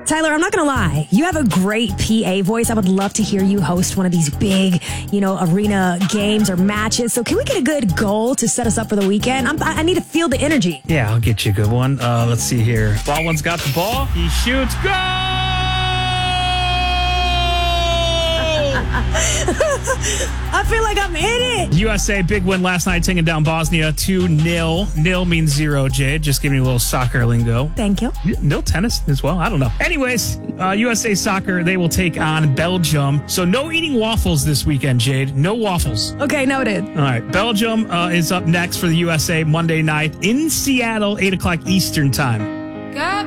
Tyler, I'm not going to lie. You have a great PA voice. I would love to hear you host one of these big, arena games or matches. So can we get a good goal to set us up for the weekend? I need to feel the energy. Yeah, I'll get you a good one. Let's see here. Baldwin's got the ball. He shoots. Go! I feel like I'm in it. USA, big win last night, taking down Bosnia 2-0. Nil means 0, Jade. Just giving you a little soccer lingo. Thank you. Nil tennis as well. I don't know. Anyways, USA Soccer, they will take on Belgium. So no eating waffles this weekend, Jade. No waffles. Okay, noted. All right. Belgium is up next for the USA Monday night in Seattle, 8 o'clock Eastern time. God